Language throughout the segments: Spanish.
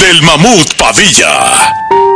del Mamut Padilla.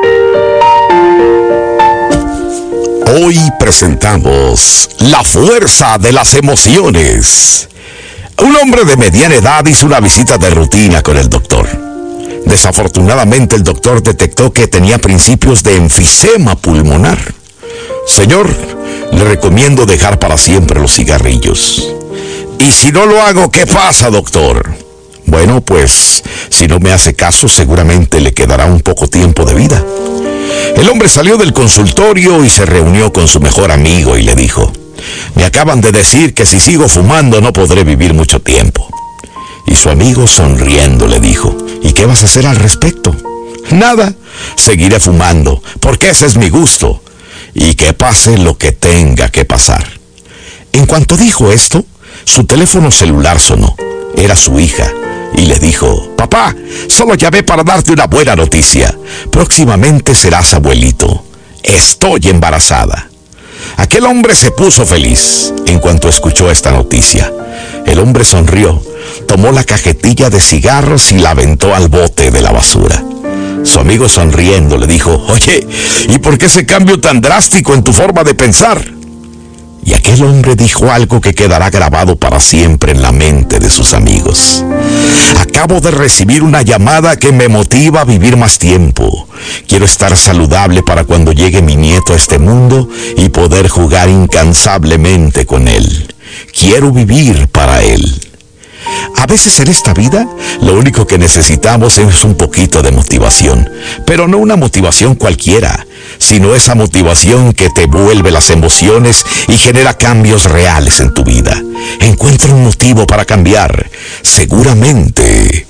Hoy presentamos La fuerza de las emociones. Un hombre de mediana edad hizo una visita de rutina con el doctor. Desafortunadamente el doctor detectó que tenía principios de enfisema pulmonar. Señor, le recomiendo dejar para siempre los cigarrillos. ¿Y si no lo hago, qué pasa, doctor? Bueno, pues, si no me hace caso, seguramente le quedará un poco tiempo de vida. El hombre salió del consultorio y se reunió con su mejor amigo y le dijo: me acaban de decir que si sigo fumando no podré vivir mucho tiempo. Y su amigo, sonriendo, le dijo: ¿y qué vas a hacer al respecto? Nada, seguiré fumando, porque ese es mi gusto, y que pase lo que tenga que pasar. En cuanto dijo esto, su teléfono celular sonó. Era su hija, y le dijo: papá, solo llamé para darte una buena noticia. Próximamente serás abuelito. Estoy embarazada. Aquel hombre se puso feliz en cuanto escuchó esta noticia. El hombre sonrió, tomó la cajetilla de cigarros y la aventó al bote de la basura. Su amigo, sonriendo, le dijo: oye, ¿y por qué ese cambio tan drástico en tu forma de pensar? Y aquel hombre dijo algo que quedará grabado para siempre en la mente de sus amigos: acabo de recibir una llamada que me motiva a vivir más tiempo. Quiero estar saludable para cuando llegue mi nieto a este mundo y poder jugar incansablemente con él. Quiero vivir para él. A veces en esta vida, lo único que necesitamos es un poquito de motivación, pero no una motivación cualquiera, sino esa motivación que te vuelve las emociones y genera cambios reales en tu vida. Encuentra un motivo para cambiar. Seguramente